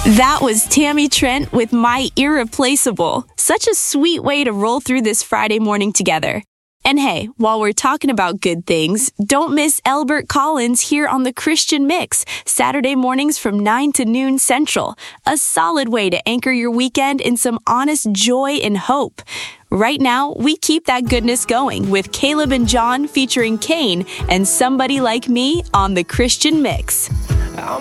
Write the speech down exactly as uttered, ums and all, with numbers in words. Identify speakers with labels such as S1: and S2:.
S1: That was Tammy Trent with My Irreplaceable. Such a sweet way to roll through this Friday morning together. And hey, while we're talking about good things, don't miss Elbert Collins here on the Christian Mix, Saturday mornings from nine to noon Central. A solid way to anchor your weekend in some honest joy and hope. Right now, we keep that goodness going with Caleb and John featuring Kane and Somebody Like Me on the Christian Mix.